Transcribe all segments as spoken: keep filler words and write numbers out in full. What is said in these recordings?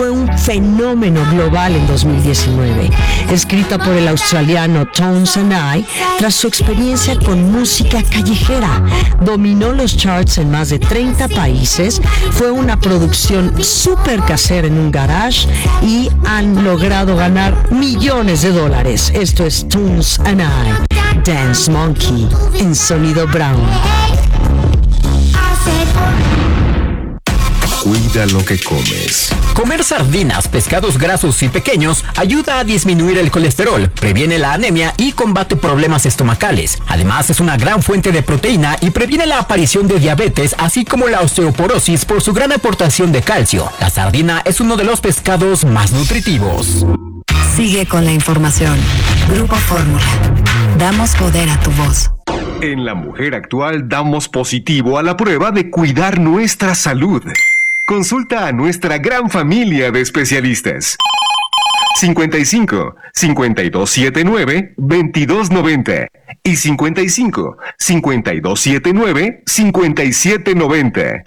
fue un fenómeno global en dos mil diecinueve. Escrita por el australiano Tones and I, tras su experiencia con música callejera, dominó los charts en más de treinta países, fue una producción súper casera en un garage y han logrado ganar millones de dólares. Esto es Tones and I, Dance Monkey, en Sonido Brown. Cuida lo que comes. Comer sardinas, pescados grasos y pequeños ayuda a disminuir el colesterol, previene la anemia y combate problemas estomacales. Además, es una gran fuente de proteína y previene la aparición de diabetes, así como la osteoporosis por su gran aportación de calcio. La sardina es uno de los pescados más nutritivos. Sigue con la información. Grupo Fórmula. Damos poder a tu voz. En La Mujer Actual damos positivo a la prueba de cuidar nuestra salud. Consulta a nuestra gran familia de especialistas. cincuenta y cinco, cincuenta y dos setenta y nueve, veintidós noventa y cincuenta y cinco, cincuenta y dos setenta y nueve, cincuenta y siete noventa.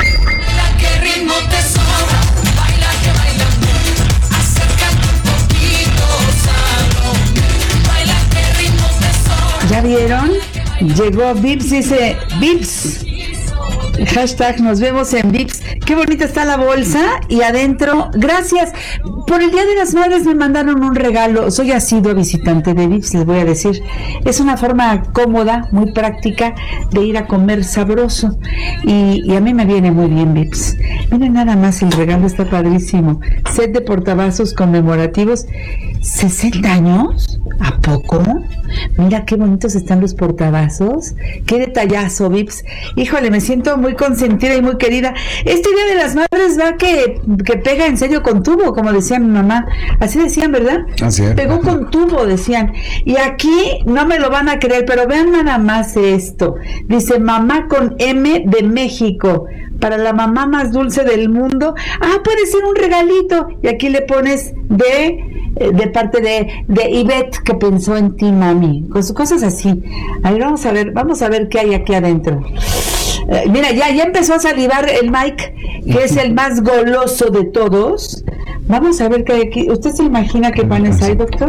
¿Ya vieron? Llegó Vips, dice Vips. Hashtag nos vemos en Vips. Qué bonita está la bolsa y adentro, gracias. Por el Día de las Madres me mandaron un regalo. Soy asidua visitante de Vips, les voy a decir. Es una forma cómoda, muy práctica de ir a comer sabroso. Y, y a mí me viene muy bien Vips. Miren nada más, el regalo está padrísimo. Set de portavasos conmemorativos. ¿sesenta años? ¿A poco? Mira qué bonitos están los portavasos. Qué detallazo, Vips. Híjole, me siento muy consentida y muy querida. Este Día de las Madres va que, que pega en serio con tubo, como decía mi mamá. Así decían, ¿verdad? Así es. Pegó con tubo, decían. Y aquí no me lo van a creer, pero vean nada más esto. Dice mamá con M de México. Para la mamá más dulce del mundo. Ah, puede ser un regalito. Y aquí le pones de... de parte de, de Ivette, que pensó en ti, mami, Cos, cosas así. A ver, vamos a ver, vamos a ver qué hay aquí adentro. Eh, mira, ya, ya empezó a salivar el Mike, que es el más goloso de todos. Vamos a ver qué hay aquí. ¿Usted se imagina qué panes hay, doctor?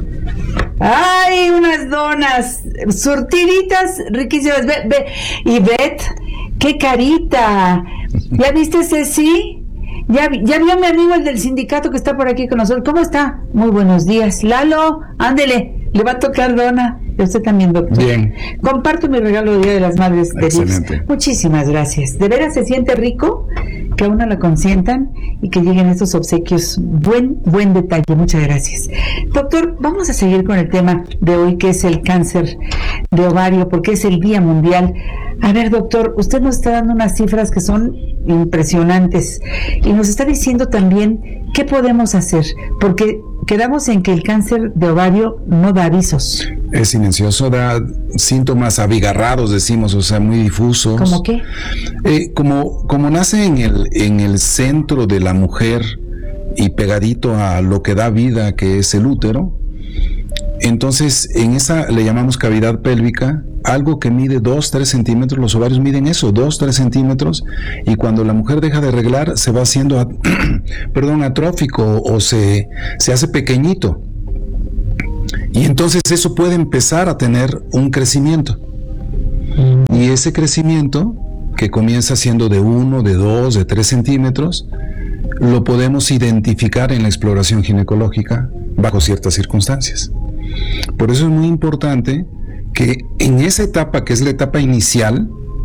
¡Ay, unas donas! Surtiditas, riquísimas. Ve, ve, Ivette, qué carita. ¿Ya viste, Ceci? Ya, ya vio mi amigo el del sindicato que está por aquí con nosotros. ¿Cómo está? Muy buenos días. Lalo, ándele, le va a tocar dona. Y usted también, doctor. Bien. Comparto mi regalo de Día de las Madres de Excelente. Vips. Muchísimas gracias. De veras se siente rico que a uno la consientan y que lleguen estos obsequios. Buen, buen detalle. Muchas gracias. Doctor, vamos a seguir con el tema de hoy, que es el cáncer de ovario, porque es el Día Mundial. A ver, doctor, usted nos está dando unas cifras que son impresionantes y nos está diciendo también qué podemos hacer, porque quedamos en que el cáncer de ovario no da avisos. Es silencioso, da síntomas abigarrados, decimos, o sea, muy difusos. ¿Cómo qué? Eh, como, como nace en el, en el centro de la mujer y pegadito a lo que da vida, que es el útero, entonces en esa le llamamos cavidad pélvica, algo que mide dos, tres centímetros, los ovarios miden eso, dos, tres centímetros, y cuando la mujer deja de reglar se va haciendo at perdón, atrófico o se, se hace pequeñito. Y entonces eso puede empezar a tener un crecimiento. Y ese crecimiento, que comienza siendo de uno, de dos, de tres centímetros, lo podemos identificar en la exploración ginecológica bajo ciertas circunstancias. Por eso es muy importante que en esa etapa, que es la etapa inicial,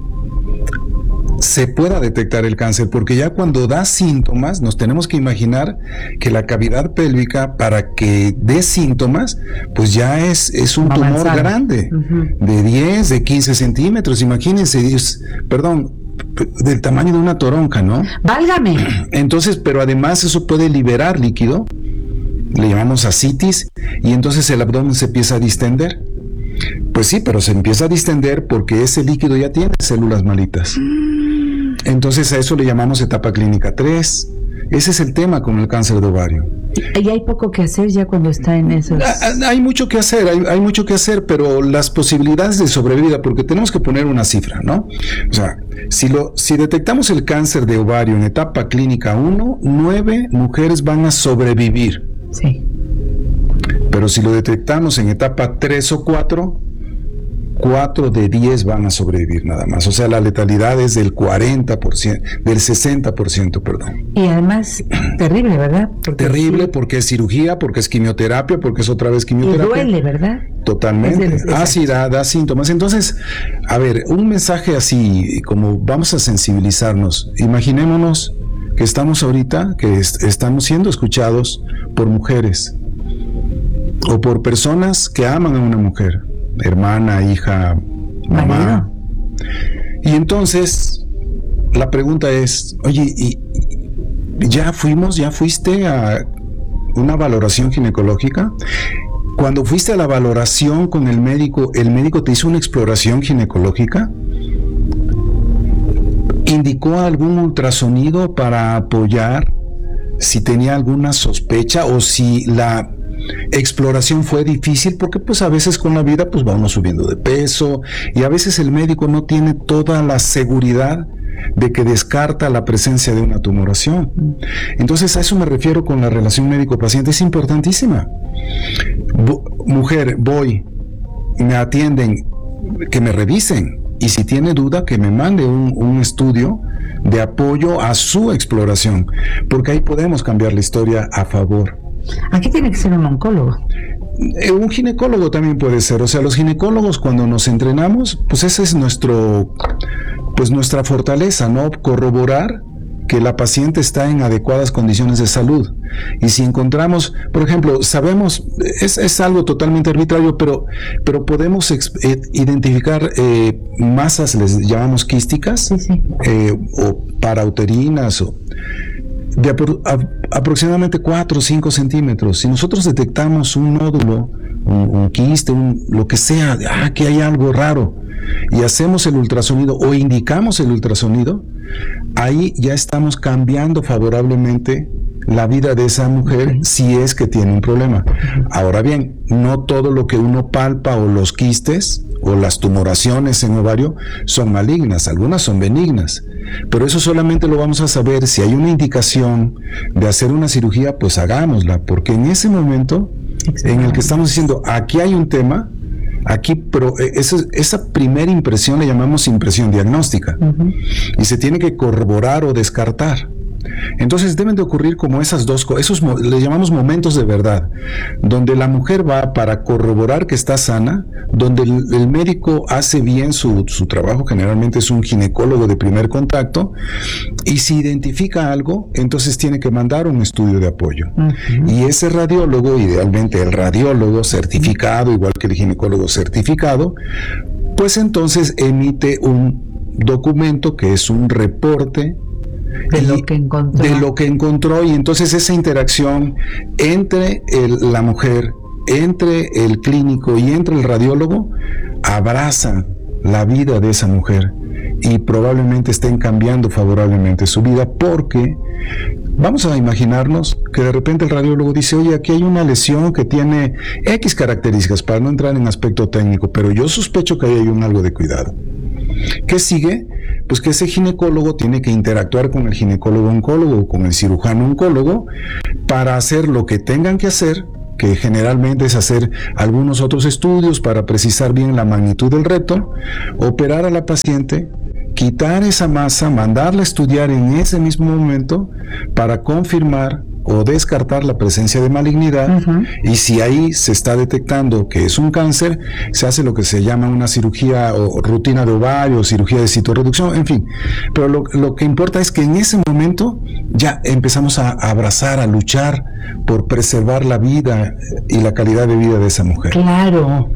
se pueda detectar el cáncer, porque ya cuando da síntomas, nos tenemos que imaginar que la cavidad pélvica, para que dé síntomas, pues ya es, es un tumor avanzado, grande, uh-huh, de diez, de quince centímetros, imagínense, Dios, perdón, del tamaño de una toronja, ¿no? ¡Válgame! Entonces, pero además eso puede liberar líquido, le llamamos ascitis, y entonces el abdomen se empieza a distender. Pues sí, pero se empieza a distender porque ese líquido ya tiene células malitas. Entonces a eso le llamamos etapa clínica tres. Ese es el tema con el cáncer de ovario. Y hay poco que hacer ya cuando está en esos... Hay mucho que hacer, hay, hay mucho que hacer, pero las posibilidades de sobrevida, porque tenemos que poner una cifra, ¿no? O sea, si, lo, si detectamos el cáncer de ovario en etapa clínica uno, nueve mujeres van a sobrevivir. Sí. Pero si lo detectamos en etapa tres o cuatro, cuatro de diez van a sobrevivir nada más. O sea, la letalidad es del cuarenta por ciento, del sesenta por ciento, perdón. Y además, terrible, ¿verdad? Porque terrible sí. Porque es cirugía, porque es quimioterapia, porque es otra vez quimioterapia. Y duele, ¿verdad? Totalmente. Es de, ah, sí, da, da síntomas. Entonces, a ver, un mensaje así, como vamos a sensibilizarnos. Imaginémonos que estamos ahorita, que est- estamos siendo escuchados por mujeres o por personas que aman a una mujer. Hermana, hija, mamá. Y entonces la pregunta es, oye, ¿y ya fuimos, ya fuiste a una valoración ginecológica? Cuando fuiste a la valoración con el médico, ¿el médico te hizo una exploración ginecológica? ¿Indicó algún ultrasonido para apoyar si tenía alguna sospecha o si la exploración fue difícil? Porque pues a veces con la vida pues va uno subiendo de peso y a veces el médico no tiene toda la seguridad de que descarta la presencia de una tumoración. Entonces a eso me refiero con la relación médico-paciente, es importantísima. Bo- mujer, voy, me atienden, que me revisen y si tiene duda que me mande un, un estudio de apoyo a su exploración, porque ahí podemos cambiar la historia a favor. Aquí tiene que ser un oncólogo. Eh, un ginecólogo también puede ser, o sea, los ginecólogos cuando nos entrenamos, pues ese es nuestro, pues nuestra fortaleza, ¿no? Corroborar que la paciente está en adecuadas condiciones de salud. Y si encontramos, por ejemplo, sabemos, es, es algo totalmente arbitrario, pero, pero podemos ex, eh, identificar eh, masas, les llamamos quísticas, Sí, sí. eh, o parauterinas, o de apro- a, aproximadamente cuatro o cinco centímetros. Si nosotros detectamos un nódulo, un, un quiste, un, lo que sea, ah, que hay algo raro, y hacemos el ultrasonido o indicamos el ultrasonido, ahí ya estamos cambiando favorablemente la vida de esa mujer si es que tiene un problema. Ahora bien, no todo lo que uno palpa o los quistes o las tumoraciones en ovario son malignas, algunas son benignas, pero eso solamente lo vamos a saber si hay una indicación de hacer una cirugía, pues hagámosla, porque en ese momento en el que estamos diciendo aquí hay un tema, aquí, pero esa, esa primera impresión le llamamos impresión diagnóstica, uh-huh. y se tiene que corroborar o descartar. Entonces deben de ocurrir como esas dos cosas, esos le llamamos momentos de verdad, donde la mujer va para corroborar que está sana, donde el, el médico hace bien su, su trabajo, generalmente es un ginecólogo de primer contacto, y si identifica algo, entonces tiene que mandar un estudio de apoyo. Uh-huh. Y ese radiólogo, idealmente el radiólogo certificado, igual que el ginecólogo certificado, pues entonces emite un documento que es un reporte de lo que encontró. De lo que encontró, y entonces esa interacción entre el, la mujer, entre el clínico y entre el radiólogo, abraza la vida de esa mujer y probablemente estén cambiando favorablemente su vida, porque vamos a imaginarnos que de repente el radiólogo dice, oye, aquí hay una lesión que tiene X características, para no entrar en aspecto técnico, pero yo sospecho que ahí hay un algo de cuidado. ¿Qué sigue? Pues que ese ginecólogo tiene que interactuar con el ginecólogo oncólogo, con el cirujano oncólogo, para hacer lo que tengan que hacer, que generalmente es hacer algunos otros estudios para precisar bien la magnitud del reto, operar a la paciente, quitar esa masa, mandarla a estudiar en ese mismo momento para confirmar o descartar la presencia de malignidad, uh-huh. y si ahí se está detectando que es un cáncer, se hace lo que se llama una cirugía o rutina de ovario, cirugía de citorreducción, en fin. Pero lo, lo que importa es que en ese momento ya empezamos a, a abrazar, a luchar por preservar la vida y la calidad de vida de esa mujer. Claro.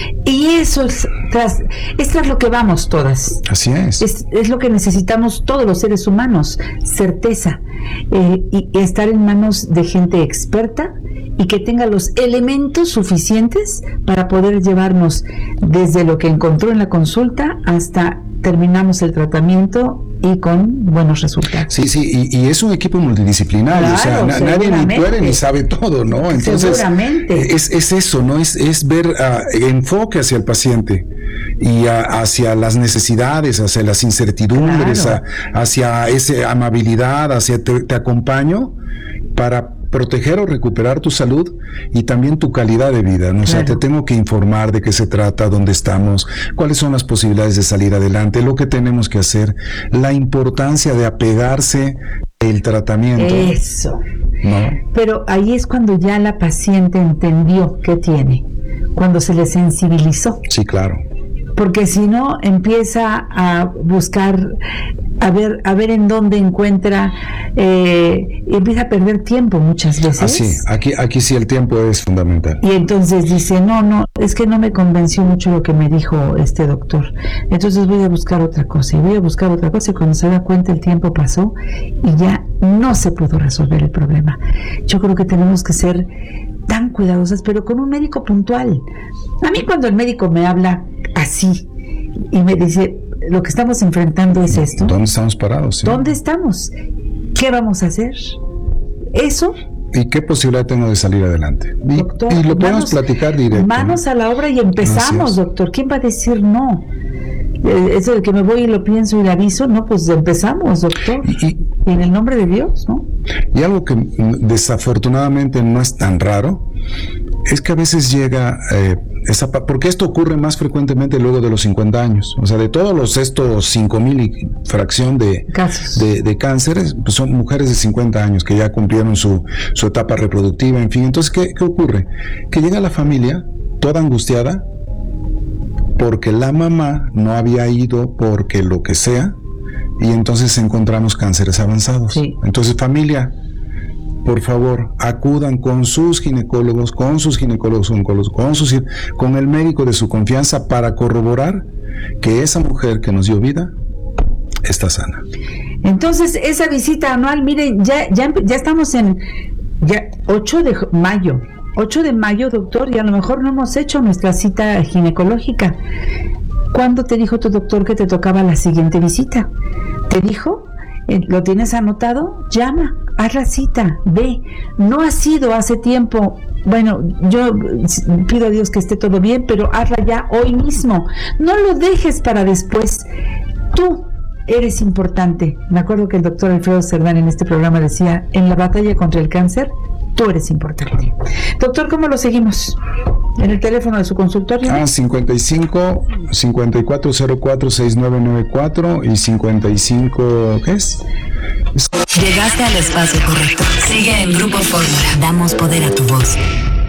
Y eso es, tras, es tras lo que vamos todas. Así es. Es, es lo que necesitamos todos los seres humanos, certeza, eh, y, y estar en manos de gente experta y que tenga los elementos suficientes para poder llevarnos desde lo que encontró en la consulta hasta terminamos el tratamiento y con buenos resultados. Sí, sí, y, y es un equipo multidisciplinario, claro, o sea, na, nadie ni puede ni sabe todo, ¿no? Entonces, seguramente. Es, es eso, ¿no? Es, es ver uh, enfoque hacia el paciente y uh, hacia las necesidades, hacia las incertidumbres, claro. a, hacia esa amabilidad, hacia te, te acompaño para proteger o recuperar tu salud y también tu calidad de vida, ¿no? O sea, claro. te tengo que informar de qué se trata, dónde estamos, cuáles son las posibilidades de salir adelante, lo que tenemos que hacer, la importancia de apegarse al tratamiento. Eso. ¿No? Pero ahí es cuando ya la paciente entendió qué tiene, cuando se le sensibilizó. Sí, claro. Porque si no, empieza a buscar, a ver, a ver en dónde encuentra, eh, y empieza a perder tiempo muchas veces. Así, aquí, aquí sí el tiempo es fundamental. Y entonces dice, no, no, es que no me convenció mucho lo que me dijo este doctor. Entonces voy a buscar otra cosa, y voy a buscar otra cosa, y cuando se da cuenta el tiempo pasó, y ya no se pudo resolver el problema. Yo creo que tenemos que ser tan cuidadosas, pero con un médico puntual. A mí cuando el médico me habla así y me dice, lo que estamos enfrentando es esto. ¿Dónde estamos parados? Sí. ¿Dónde estamos? ¿Qué vamos a hacer? Eso. ¿Y qué posibilidad tengo de salir adelante? Y, doctor, y lo podemos manos, platicar directo. Manos a la obra y empezamos, doctor. ¿Quién va a decir no? Eso de que me voy y lo pienso y le aviso, no, pues empezamos, doctor. Y, y, y en el nombre de Dios, ¿no? Y algo que desafortunadamente no es tan raro, es que a veces llega eh, esa, porque esto ocurre más frecuentemente luego de los cincuenta años, o sea, de todos los estos cinco mil y fracción de casos de, de cánceres, pues son mujeres de cincuenta años que ya cumplieron su, su etapa reproductiva, en fin. Entonces, ¿qué, qué ocurre? Que llega la familia toda angustiada porque la mamá no había ido, porque lo que sea, y entonces encontramos cánceres avanzados. Sí. Entonces, familia, por favor, acudan con sus ginecólogos, con sus ginecólogos oncólogos, con, sus, con el médico de su confianza para corroborar que esa mujer que nos dio vida está sana. Entonces, esa visita anual, miren, ya, ya, ya estamos en ya ocho de mayo. ocho de mayo, doctor, y a lo mejor no hemos hecho nuestra cita ginecológica. ¿Cuándo te dijo tu doctor que te tocaba la siguiente visita? ¿Te dijo? ¿Lo tienes anotado? Llama, haz la cita, ve. No ha sido hace tiempo. Bueno, yo pido a Dios que esté todo bien, pero hazla ya hoy mismo. No lo dejes para después. Tú eres importante. Me acuerdo que el doctor Alfredo Cerdán en este programa decía, en la batalla contra el cáncer, tú eres importante. Doctor, ¿cómo lo seguimos? ¿En el teléfono de su consultorio? Ah, cincuenta y cinco, cincuenta y cuatro cero cuatro, sesenta y nueve noventa y cuatro y cincuenta y cinco, ¿qué es? Llegaste al espacio correcto. Sigue en Grupo Fórmula. Damos poder a tu voz.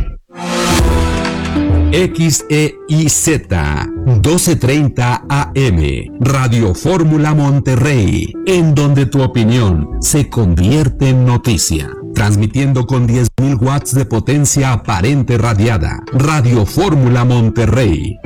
X E I Z doce treinta A M Radio Fórmula Monterrey, en donde tu opinión se convierte en noticia. Transmitiendo con diez mil watts de potencia aparente radiada. Radio Fórmula Monterrey.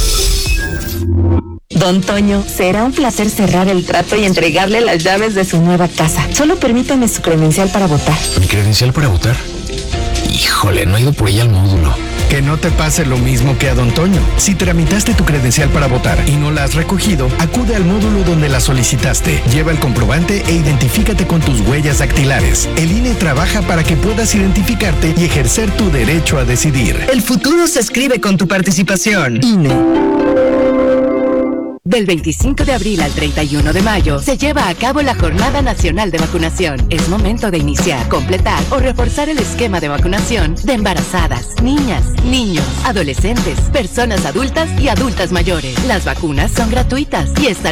Don Toño, será un placer cerrar el trato y entregarle las llaves de su nueva casa. Solo permítame su credencial para votar. ¿Mi credencial para votar? Híjole, no he ido por ella al módulo. Que no te pase lo mismo que a Don Toño. Si tramitaste tu credencial para votar y no la has recogido, acude al módulo donde la solicitaste. Lleva el comprobante e identifícate con tus huellas dactilares. El I N E trabaja para que puedas identificarte y ejercer tu derecho a decidir. El futuro se escribe con tu participación. I N E. Del veinticinco de abril al treinta y uno de mayo se lleva a cabo la Jornada Nacional de Vacunación. Es momento de iniciar, completar o reforzar el esquema de vacunación de embarazadas, niñas, niños, adolescentes, personas adultas y adultas mayores. Las vacunas son gratuitas y están